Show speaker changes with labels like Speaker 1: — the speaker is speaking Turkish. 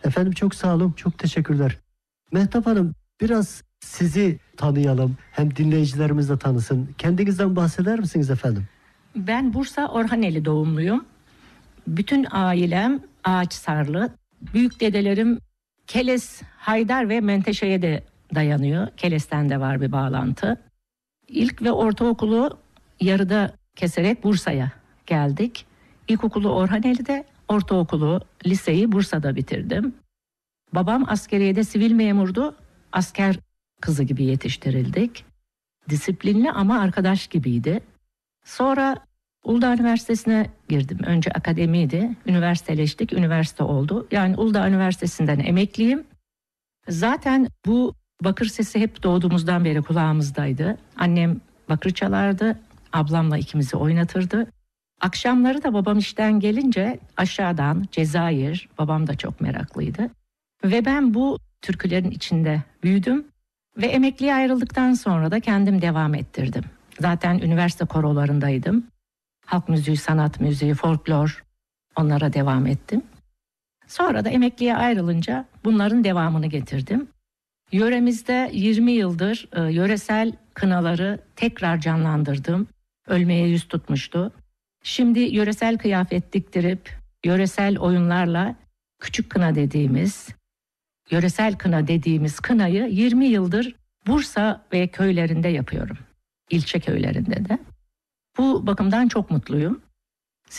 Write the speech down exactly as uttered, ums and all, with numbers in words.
Speaker 1: Efendim çok sağ olun, çok teşekkürler. Mehtap Hanım, biraz sizi tanıyalım, hem dinleyicilerimiz de tanısın. Kendinizden bahseder misiniz efendim?
Speaker 2: Ben Bursa Orhaneli doğumluyum. Bütün ailem Ağaçsarlı. Büyük dedelerim Keles, Haydar ve Menteşe'ye de dayanıyor. Keles'ten de var bir bağlantı. İlk ve ortaokulu yarıda keserek Bursa'ya geldik. İlkokulu Orhaneli'de, ortaokulu, liseyi Bursa'da bitirdim. Babam askeriyede sivil memurdu. Asker kızı gibi yetiştirildik. Disiplinli ama arkadaş gibiydi. Sonra Uludağ Üniversitesi'ne girdim. Önce akademiydi. Üniversiteleştik. Üniversite oldu. Yani Uludağ Üniversitesi'nden emekliyim. Zaten bu bakır sesi hep doğduğumuzdan beri kulağımızdaydı. Annem bakır çalardı. Ablamla ikimizi oynatırdı. Akşamları da babam işten gelince aşağıdan Cezayir, babam da çok meraklıydı. Ve ben bu türkülerin içinde büyüdüm. Ve emekliye ayrıldıktan sonra da kendim devam ettirdim. Zaten üniversite korolarındaydım. Halk müziği, sanat müziği, folklor, onlara devam ettim. Sonra da emekliye ayrılınca bunların devamını getirdim. Yöremizde yirmi yıldır e, yöresel kınaları tekrar canlandırdım. Ölmeye yüz tutmuştu. Şimdi yöresel kıyafet diktirip yöresel oyunlarla küçük kına dediğimiz, yöresel kına dediğimiz kınayı yirmi yıldır Bursa ve köylerinde yapıyorum. İlçe köylerinde de. Bu bakımdan çok mutluyum.